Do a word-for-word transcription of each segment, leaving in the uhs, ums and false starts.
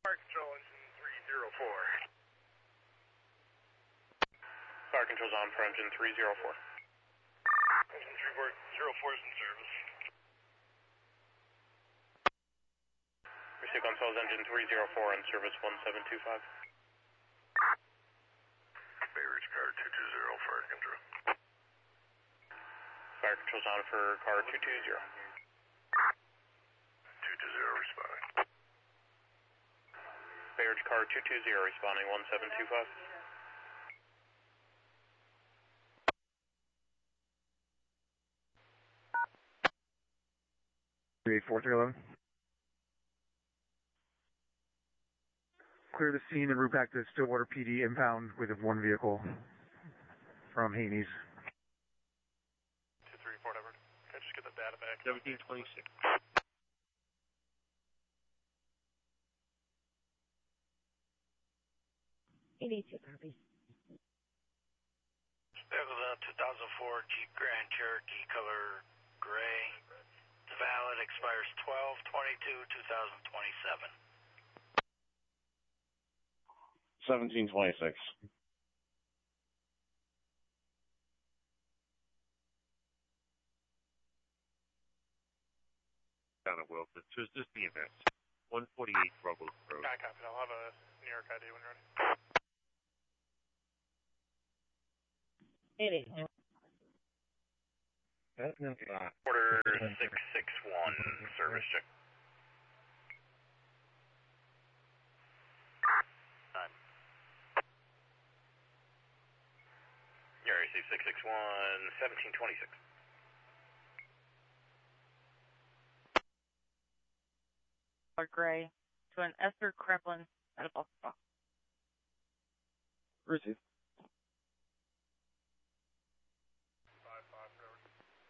Fire control, engine three zero four. Fire control's on for engine three zero four. Engine three zero four is in service. Receive consoles, engine three zero four in service one seven two five. Bay Ridge car two two zero, fire control. Fire control's on for car two two zero. two two zero responding. Bay Ridge car two two zero responding one seven two five. three eight four three eleven. Clear the scene and route back to Stillwater P D impound with one vehicle from Haney's. two three four, Edward. Can I just get the data back? seventeen twenty-six. eighty-two copies. Vehicle the two thousand four Jeep Grand Cherokee color gray. It's valid, expires twelve twenty-two two thousand twenty-seven. seventeen twenty-six. Down at Wilson. Just, just B M S. one forty-eight Ruggles Road. I copy. I'll have a New York I D when you're ready. eighty. Order six six one, service check. None. You're receive six six one, seventeen twenty-six. Gray to an Esther Kreplin at a bus stop. Receive. Five five, Edward.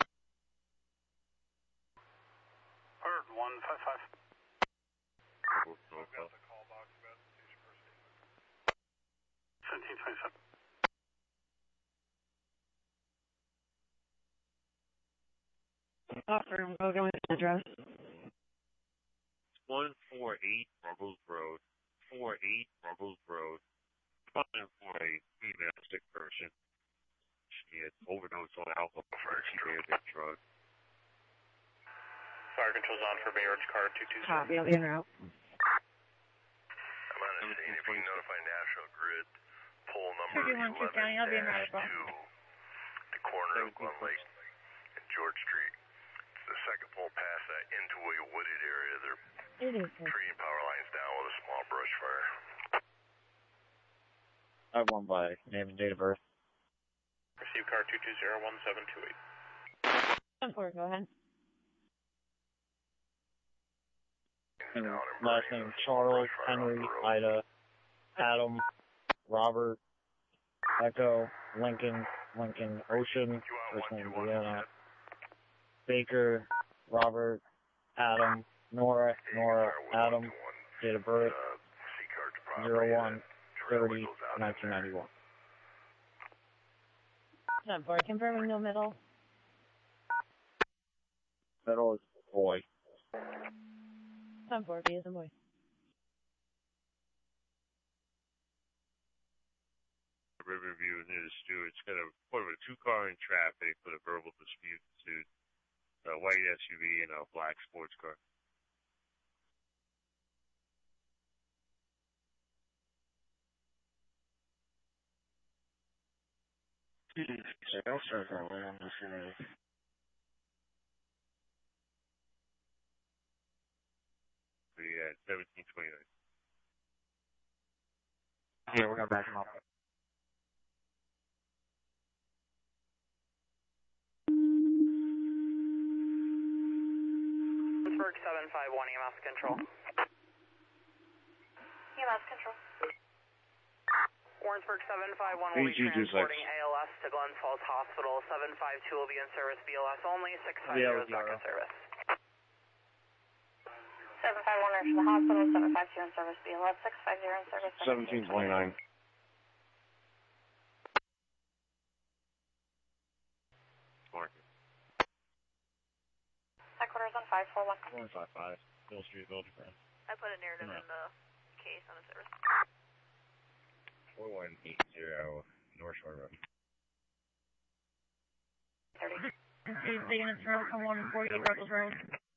Heard one five five. I've got the call box investigation for statement. seventeen twenty-seven. Offer, we'll go with the address. one forty-eight Ruggles Road. forty-eight Ruggles Road. Fine for a female stick person. She had overdosed on alcohol before she made a drug. Fire control's on for Bay Ridge car two two zero. Copy, I'll be en route. I'm on a scene. If you can notify National Grid, pole number thirty-one True County, I'll be en route as well. two, the corner of Glen Lake and George Street. It's the second pole past that into a wooded area. They're eighty-six. treating power lines down with a small brush fire. I have one by name and date of birth. Receive car two two zero one seven two eight. ten four, go ahead. And last name Charles, Henry, Ida, Adam, Robert, Echo, Lincoln, Lincoln, Ocean, first name Deanna, Baker, Robert, Adam, Nora, Nora, Adam, date of birth, zero one thirty nineteen ninety-one. ten four, confirming no middle. Middle is boy. ten four, B as a boy. Riverview near the Stewart's got a put a two car in traffic with a verbal dispute ensued. A white S U V and a black sports car. I'll start that way. I'm just gonna. Yeah, seventeen twenty-nine. Yeah, we're gonna back him up. Pittsburgh seven five one E M S control. E M S control. Warrensburg seven five one will be transporting A L S to Glens Falls Hospital. seven five two will be in service B L S only. six five zero is back in service. seven five one is for the hospital. seven five two in service B L S. six five zero in service. seventeen twenty-nine. Headquarters on five four one. one five five. Bill Street, Bill Defense. I put a narrative in the case on a service. four one eight zero North Shore Road. thirty. The units road from one forty-eight Ruggles Road.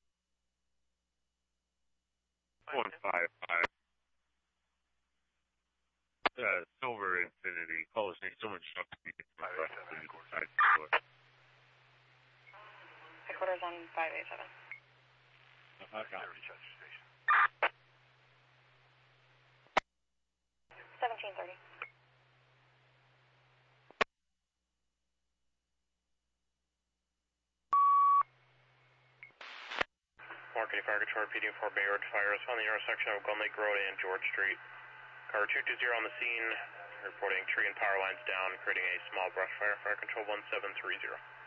one five five. Uh, Silver Infinity. Call us name. Someone shot me. Headquarters on five eight seven. seventeen thirty. Marketing Fire Control, repeating for Bayard fires on the intersection of Glen Lake Road and George Street. Car two two zero on the scene, reporting tree and power lines down, creating a small brush fire. Fire Control one seven three zero.